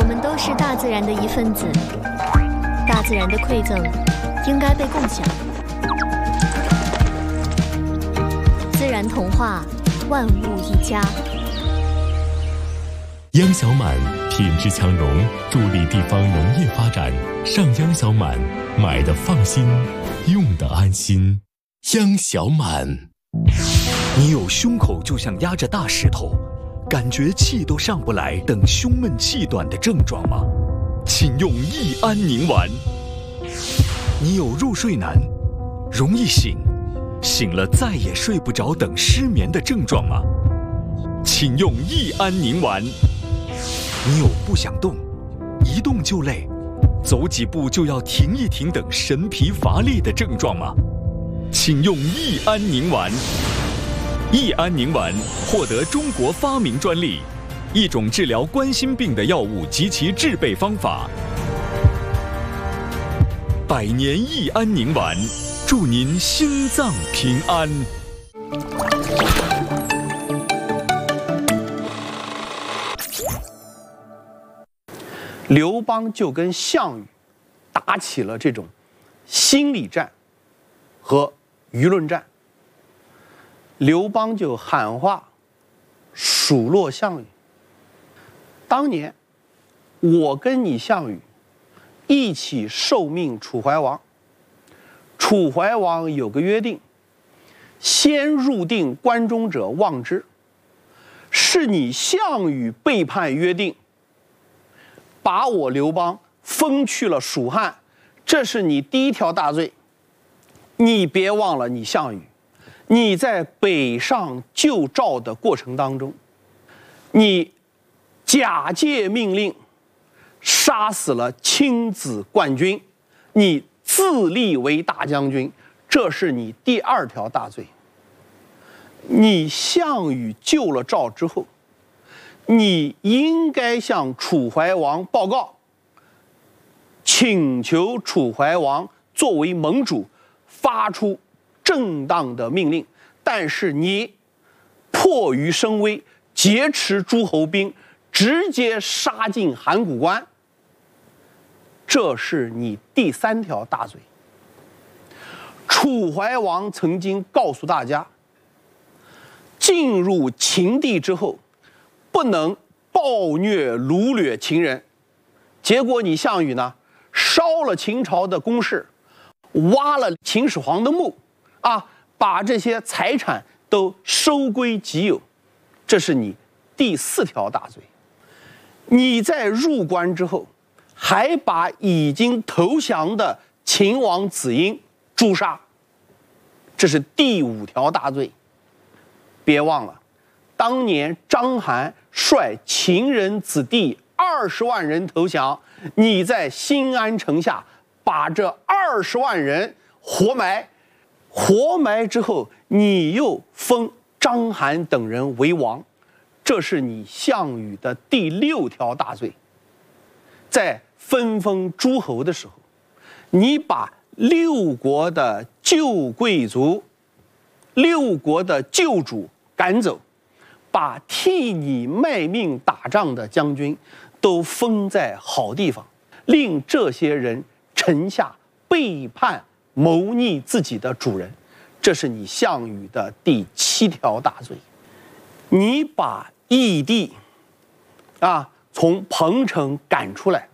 们都是大自然的一份子，大自然的馈赠应该被共享。自然童话，万物一家。 央小满品质强融，助力地方农业发展。上央小满，买的放心，用的安心。央小满。 你有胸口就像压着大石头，感觉气都上不来等胸闷气短的症状吗？请用益安宁丸。你有入睡难，容易醒，醒了再也睡不着等失眠的症状吗？请用益安宁丸。你有不想动，一动就累，走几步就要停一停等神疲乏力的症状吗？请用益安宁丸。益安宁丸获得中国发明专利，一种治疗冠心病的药物及其制备方法。100年益安宁丸，祝您心脏平安。 刘邦就跟项羽打起了这种心理战和舆论战。刘邦就喊话数落项羽：当年我跟你项羽一起受命楚怀王，楚怀王有个约定，先入定关中者望之，是你项羽背叛约定，把我刘邦封去了蜀汉，这是你第一条大罪。你别忘了，你项羽，你在北上救赵的过程当中，你假借命令杀死了亲子冠军，你自立为大将军，这是你第2条大罪。你项羽救了赵之后，你应该向楚怀王报告，请求楚怀王作为盟主发出正当的命令，但是你迫于声威，劫持诸侯兵，直接杀进函谷关，这是你第3条大罪。楚怀王曾经告诉大家，进入秦地之后不能暴虐掳掠秦人，结果你项羽呢，烧了秦朝的宫室，挖了秦始皇的墓把这些财产都收归己有，这是你第4条大罪。你在入关之后，还把已经投降的秦王子婴诛杀，这是第5条大罪。别忘了，当年章邯率秦人子弟20万人投降，你在新安城下把这20万人活埋，活埋之后，你又封章邯等人为王，这是你项羽的第6条大罪。在分封诸侯的时候，你把6国的旧贵族、6国的旧主赶走，把替你卖命打仗的将军都封在好地方，令这些人臣下背叛谋逆自己的主人，这是你项羽的第7条大罪。你把义帝从彭城赶出来，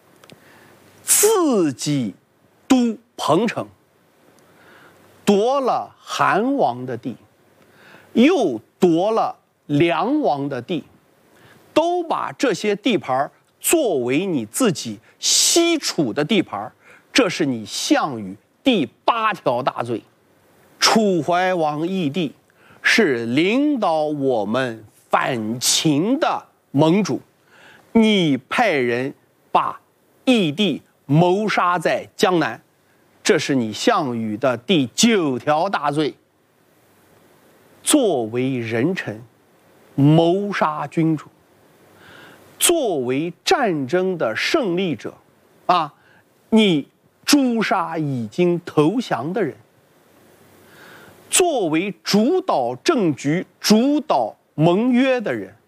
自己都彭城，夺了韩王的地，又夺了梁王的地，都把这些地盘作为你自己西楚的地盘，这是你项羽第8条大罪。楚怀王义帝是领导我们反秦的盟主，你派人把义帝谋杀在江南，这是你项羽的第9条大罪。作为人臣，谋杀君主；作为战争的胜利者，你诛杀已经投降的人；作为主导政局、主导盟约的人，